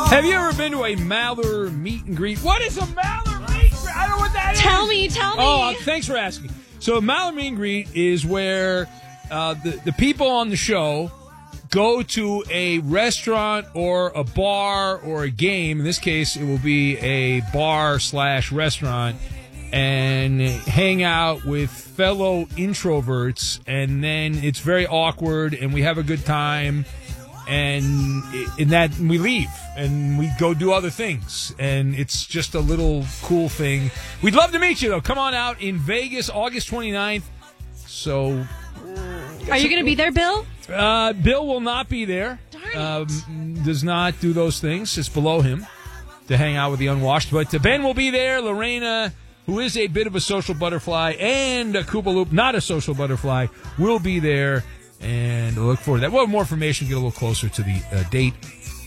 Have you ever been to a Maller meet and greet? What is a Maller meet and greet? I don't know what that is. Tell me. Oh, thanks for asking. So a Maller meet and greet is where the people on the show go to a restaurant or a bar or a game. In this case, it will be a bar/restaurant and hang out with fellow introverts. And then it's very awkward and we have a good time. And in that, we leave and we go do other things. And it's just a little cool thing. We'd love to meet you, though. Come on out in Vegas, August 29th. So, are you going to be there, Bill? Bill will not be there. Darn it. Does not do those things. It's below him to hang out with the unwashed. But Ben will be there. Lorena, who is a bit of a social butterfly, and Koopa Loop, not a social butterfly, will be there. And I look forward to that. We'll have more information, get a little closer to the date